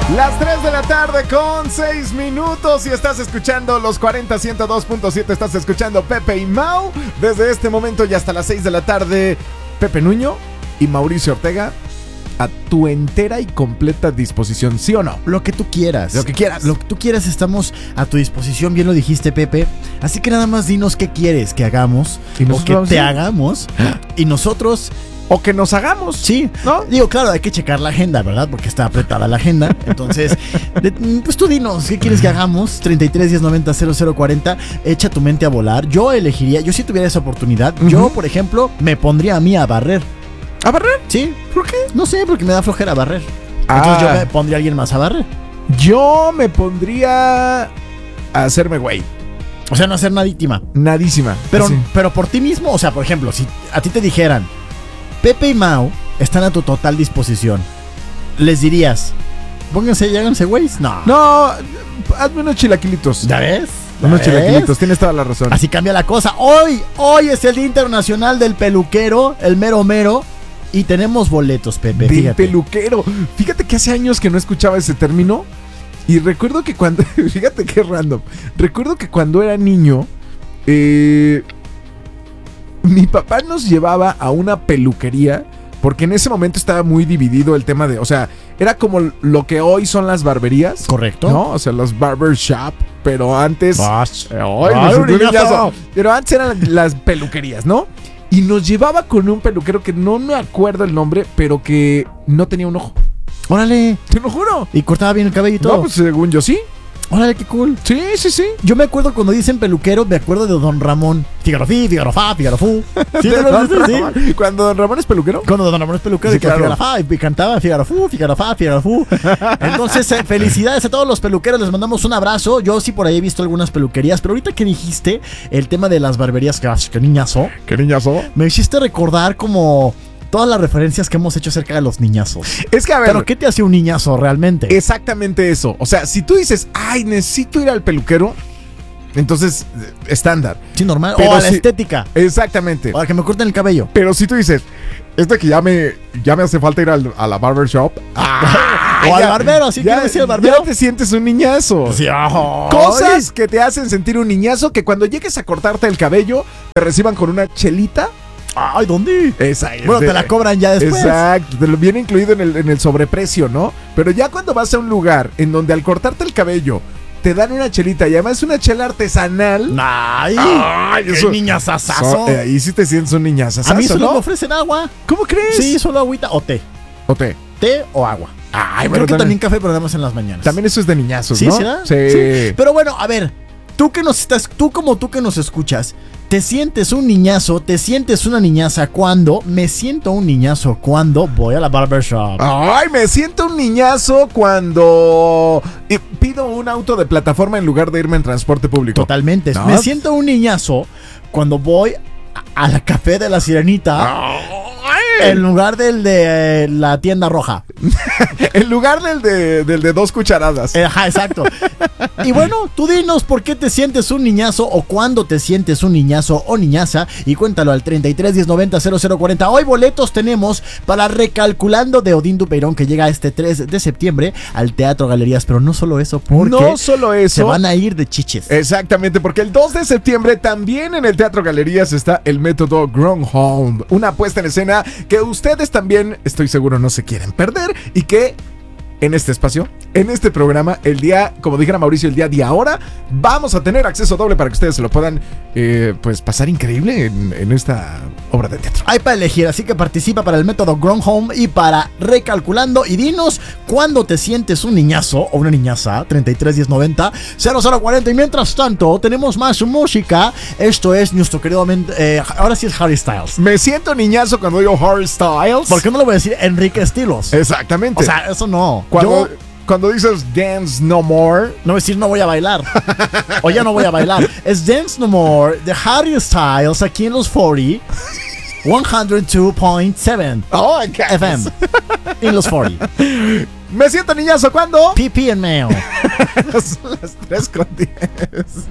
Las 3 de la tarde con 6 minutos y estás escuchando los 40 102.7, estás escuchando Pepe y Mau. Desde este momento y hasta las 6 de la tarde, Pepe Nuño y Mauricio Ortega a tu entera y completa disposición, ¿sí o no? Lo que tú quieras. Lo que quieras. Lo que tú quieras, estamos a tu disposición, bien lo dijiste, Pepe. Así que nada más dinos qué quieres que hagamos o que te hagamos y nosotros... O que nos hagamos. Sí, ¿no? Digo, claro, hay que checar la agenda, ¿verdad? Porque está apretada la agenda. Entonces, pues tú dinos, ¿qué quieres que hagamos? 33 10 90 0040. Echa tu mente a volar. Yo elegiría, yo si tuviera esa oportunidad, yo, por ejemplo, me pondría a mí a barrer. ¿A barrer? Sí. ¿Por qué? No sé, porque me da flojera barrer. Entonces yo me pondría a alguien más a barrer. Yo me pondría a hacerme güey. O sea, no hacer nadísima. Nadísima. Pero por ti mismo, o sea, por ejemplo, si a ti te dijeran Pepe y Mau están a tu total disposición, ¿les dirías pónganse y háganse güeyes? No, hazme unos chilaquilitos. ¿Ya ves? Unos chilaquilitos, tienes toda la razón. Así cambia la cosa. Hoy es el Día Internacional del Peluquero, el mero mero. Y tenemos boletos, Pepe. Del peluquero. Fíjate que hace años que no escuchaba ese término. Y recuerdo que cuando... Fíjate qué random. Recuerdo que cuando era niño... mi papá nos llevaba a una peluquería. Porque en ese momento estaba muy dividido el tema de... O sea, era como lo que hoy son las barberías. Correcto. ¿No? O sea, los barbershop. Pero antes... Pero antes eran las peluquerías, ¿no? Y nos llevaba con un peluquero que no me acuerdo el nombre, pero que no tenía un ojo. ¡Órale! ¡Te lo juro! ¿Y cortaba bien el cabello y todo? No, pues según yo sí. ¡Órale, qué cool! Sí. Yo me acuerdo cuando dicen peluquero, me acuerdo de Don Ramón. Fígaro fi, Fígaro fa, Fígaro fu. ¿Sí, sí. ¿Cuando Don Ramón es peluquero? Cuando Don Ramón es peluquero, sí, claro. Fígaro fa, y cantaba Fígaro fu, Fígaro fa, Fígaro fu. Entonces, felicidades a todos los peluqueros, les mandamos un abrazo. Yo sí por ahí he visto algunas peluquerías, pero ahorita que dijiste el tema de las barberías, que niñazo. ¿Qué niñazo? Me hiciste recordar como... todas las referencias que hemos hecho acerca de los niñazos. Es que a ver... ¿Pero qué te hace un niñazo realmente? Exactamente eso. O sea, si tú dices, ay, necesito ir al peluquero, entonces, estándar. Sí, normal. Pero o a la estética. Exactamente. O a que me corten el cabello. Pero si tú dices, que ya me hace falta ir a la barbershop. O al barbero, así que decir el barbero. Ya te sientes un niñazo. Sí, Cosas que te hacen sentir un niñazo, que cuando llegues a cortarte el cabello, te reciban con una chelita. Ay, ¿dónde? Bueno, te la cobran ya después. Exacto, te lo viene incluido en el sobreprecio, ¿no? Pero ya cuando vas a un lugar en donde al cortarte el cabello te dan una chelita y además es una chela artesanal. ¡Ay! ¡Qué niñazazazo! Ahí sí te sientes un niñazazazo, a mí solo ¿no? me ofrecen agua. ¿Cómo crees? Sí, solo agüita o té. ¿O té? Té o agua. Ay, creo que también café, pero damos en las mañanas. También eso es de niñazos, ¿no? ¿Sí, será? Sí. Pero bueno, a ver, tú que nos escuchas, ¿te sientes un niñazo? ¿Te sientes una niñaza cuando? Me siento un niñazo cuando voy a la barbershop. Ay, me siento un niñazo cuando pido un auto de plataforma en lugar de irme en transporte público. Totalmente. ¿No? Me siento un niñazo cuando voy a la Café de la Sirenita. En lugar del de la tienda roja. En lugar del de 2 cucharadas. Ajá, exacto. Y bueno, tú dinos por qué te sientes un niñazo o cuándo te sientes un niñazo o niñaza. Y cuéntalo al 33 10 90 0040. Hoy boletos tenemos para Recalculando de Odín Dupeirón, que llega este 3 de septiembre al Teatro Galerías. Pero no solo eso, porque se van a ir de chiches. Exactamente, porque el 2 de septiembre también en el Teatro Galerías está el método Groundhog. Una puesta en escena que ustedes también, estoy seguro, no se quieren perder y que en este espacio, en este programa, el día, como dijera Mauricio, el día de ahora, vamos a tener acceso doble para que ustedes se lo puedan pues pasar increíble en esta obra de teatro. Hay para elegir, así que participa para el método Grown Home y para Recalculando y dinos cuándo te sientes un niñazo o una niñaza. 33 10 90 0040. Y mientras tanto tenemos más música. Esto es nuestro querido ahora sí es Harry Styles. Me siento niñazo cuando digo Harry Styles. ¿Por qué no le voy a decir Enrique Estilos? Exactamente. O sea, eso no. Cuando dices Dance No More, no voy a decir no voy a bailar. O ya no voy a bailar. Es Dance No More de Harry Styles aquí en los 40 102.7 FM en los 40. Me siento niñazo cuando PP and Mail. Son las 3:10.